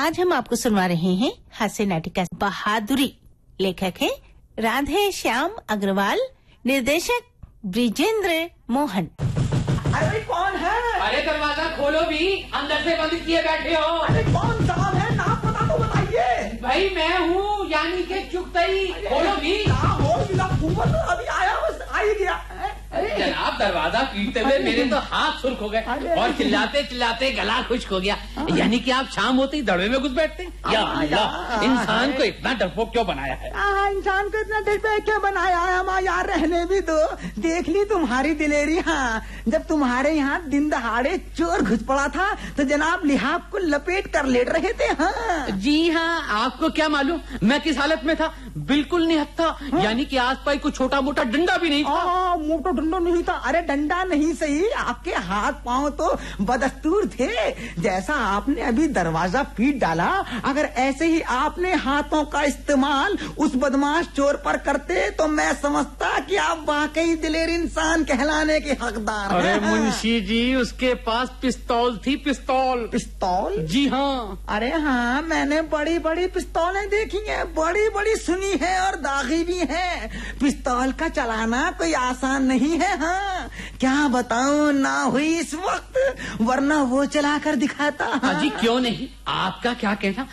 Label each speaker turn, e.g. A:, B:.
A: आज हम आपको सुनवा रहे हैं हास्य नाटिका बहादुरी। लेखक है राधे श्याम अग्रवाल, निर्देशक ब्रिजेंद्र मोहन।
B: अरे कौन है?
C: अरे दरवाजा खोलो भी, अंदर से बंद किए बैठे हो।
B: अरे कौन साहब है? नाम पता तो बताइए।
C: भाई मैं हूँ, यानी के चुगतई। खोलो भी।
B: अभी आया, बस आ ही गया।
C: अरे जनाब, दरवाजा पीटते हुए मेरे तो हाथ सुर्ख हो गए और चिल्लाते चिल्लाते गला खुश्क हो गया। यानी कि आप शाम होते ही दड़वे में घुस बैठते हैं। या अल्लाह, इंसान को इतना डरपोक क्यों बनाया है?
B: इंसान को इतना डरपोक क्यों बनाया है? हम यार रहने भी दो, देख ली तुम्हारी दिलेरी। हाँ, जब तुम्हारे यहाँ दिन दहाड़े चोर घुस पड़ा था तो जनाब लिहाफ को लपेट कर लेट रहे थे। हाँ
C: जी हाँ, आपको क्या मालूम मैं किस हालत में था? बिल्कुल निहत्था। यानी कि आस पास कोई छोटा मोटा डंडा भी नहीं था।
B: मोटा डंडा नहीं था? अरे डंडा नहीं सही, आपके हाथ पांव तो बदस्तूर थे। जैसा आपने अभी दरवाजा पीट डाला, अगर ऐसे ही आपने हाथों का इस्तेमाल उस बदमाश चोर पर करते तो मैं समझता कि आप वाकई दिलेर इंसान कहलाने के हकदार हैं।
C: अरे मुंशी जी, उसके पास पिस्तौल थी। पिस्तौल।
B: पिस्तौल?
C: जी हाँ।
B: अरे हाँ, मैंने बड़ी बड़ी पिस्तौलें देखी हैं, बड़ी बड़ी सुनी है और दागी भी है। पिस्तौल का चलाना कोई आसान नहीं है। हाँ, क्या बताऊं, ना हुई इस वक्त, वरना वो चला कर दिखाता।
C: हाँ जी, क्यों नहीं, आपका क्या कहना।